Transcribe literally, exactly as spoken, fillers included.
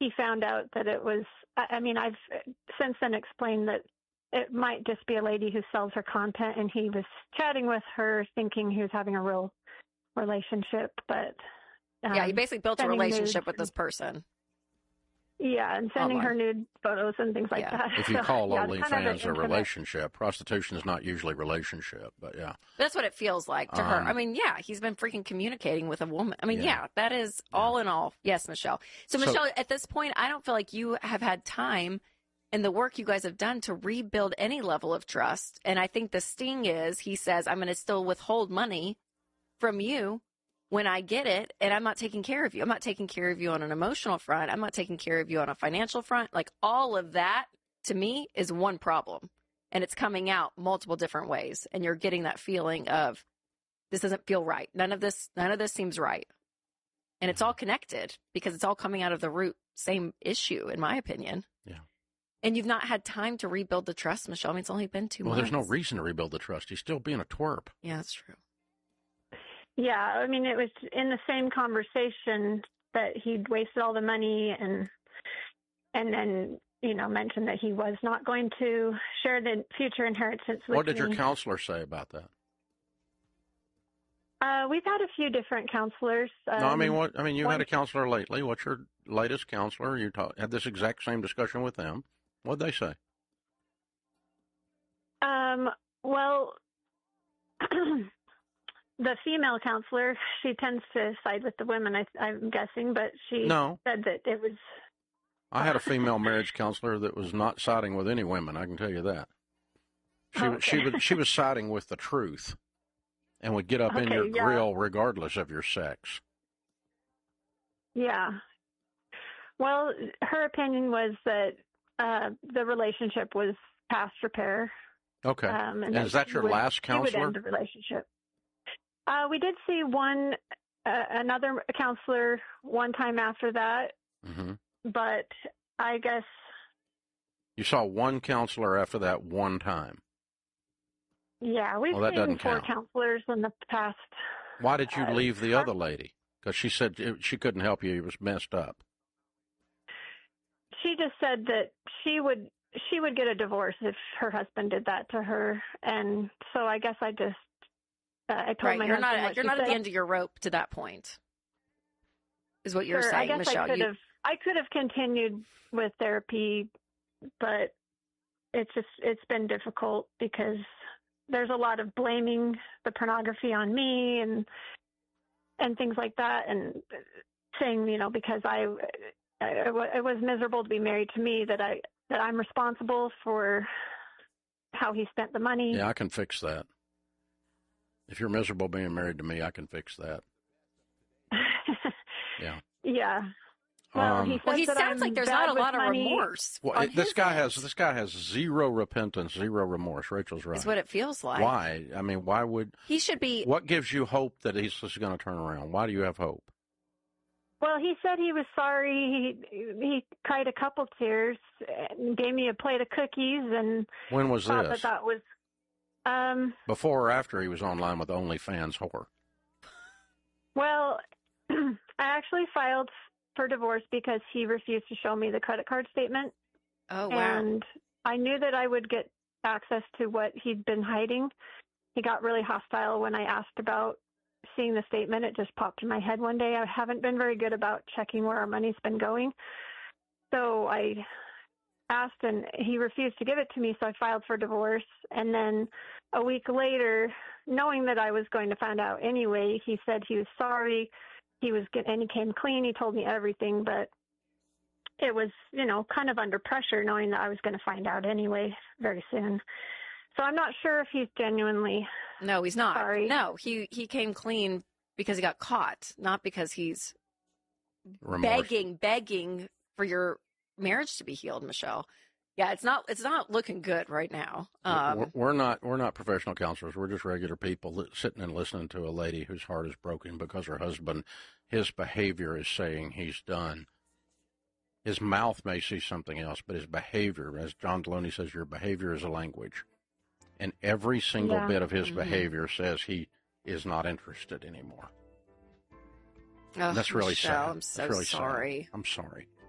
he found out that it was, I mean, I've since then explained that it might just be a lady who sells her content, and he was chatting with her thinking he was having a real relationship, but um, yeah, he basically built a relationship with this person. Yeah, and sending Online. her nude photos and things like Yeah. that. If you So, call yeah, it's kind of an OnlyFans a intimate- relationship, prostitution is not usually relationship, but yeah. That's what it feels like to her. Um, I mean, yeah, he's been freaking communicating with a woman. I mean, Yeah. yeah, that is all in all. Yes, Michelle. So, So- Michelle, at this point, I don't feel like you have had time in the work you guys have done to rebuild any level of trust. And I think the sting is he says, I'm going to still withhold money from you when I get it, and I'm not taking care of you. I'm not taking care of you on an emotional front. I'm not taking care of you on a financial front. Like, all of that, to me, is one problem. And it's coming out multiple different ways. And you're getting that feeling of, this doesn't feel right. None of this, none of this seems right. And it's all connected because it's all coming out of the root same issue, in my opinion. Yeah. And you've not had time to rebuild the trust, Michelle. I mean, it's only been two Well, months. there's no reason to rebuild the trust. He's still being a twerp. Yeah, that's true. Yeah, I mean, it was in the same conversation that he'd wasted all the money and and then, you know, mentioned that he was not going to share the future inheritance with What did your me. counselor say about that? Uh, we've had a few different counselors. Um, no, I mean, what? I mean, you one- had a counselor lately. What's your latest counselor? You talk, had this exact same discussion with them. What'd they say? Um, well, the female counselor, she tends to side with the women, I, I'm guessing, but she No. said that it was... I had a female marriage counselor that was not siding with any women. I can tell you that. She Oh, okay. she was she was siding with the truth, and would get up in Okay, your yeah. grill regardless of your sex. Yeah. Well, her opinion was that uh, the relationship was past repair. Okay. Um, and is that he your would- last he would counselor? end the relationship. Uh, we did see one, uh, another counselor one time after that, hmm but I guess, You saw one counselor after that one time. yeah, we've Well, that seen doesn't four count. counselors in the past. Why did you Uh, leave the uh, other lady? Because she said it- she couldn't help you. It was messed up. She just said that she would she would get a divorce if her husband did that to her, and so I guess I just uh, I told Right. my You're husband not, what you're she not at the said. end of your rope to that point, is what you're Sure, saying, I guess Michelle. I could You- have I could have continued with therapy, but it's just it's been difficult because there's a lot of blaming the pornography on me and and things like that, and saying, you know, because I, I it was miserable to be married to me, that I that I'm responsible for how he spent the money. Yeah, I can fix that. If you're miserable being married to me, I can fix that. Yeah. Yeah. Well, Um, he, well, he says that sounds I'm like there's bad not a with lot of money. remorse. Well, on it- this his guy end, has this guy has zero repentance, zero remorse. Rachel's right. is what it feels like. Why? I mean, why would? He should be. What gives you hope that he's just going to turn around? Why do you have hope? Well, he said he was sorry. He he cried a couple tears and gave me a plate of cookies and When was thought this? that that was um Before or after he was online with OnlyFans whore? well, I actually filed for divorce because he refused to show me the credit card statement. Oh, wow. And I knew that I would get access to what he'd been hiding. He got really hostile when I asked about seeing the statement. It just popped in my head one day. I haven't been very good about checking where our money's been going. So I asked, and he refused to give it to me, so I filed for divorce. And then a week later, knowing that I was going to find out anyway, he said he was sorry. He was get, and he came clean. He told me everything, but it was, you know, kind of under pressure knowing that I was going to find out anyway very soon. So I'm not sure if he's genuinely No, he's not. sorry. No, he, he came clean because he got caught, not because he's Remorse. begging, begging for your marriage to be healed, Michelle. Yeah, it's not it's not looking good right now. Um, we're, we're not we're not professional counselors. We're just regular people that, sitting and listening to a lady whose heart is broken because her husband, his behavior is saying he's done. His mouth may see something else, but his behavior, as John Deloney says, your behavior is a language. And every single Yeah. bit of his Mhm. behavior says he is not interested anymore. oh, And that's really Michelle, sad. I'm so that's really sorry. Sad. I'm sorry.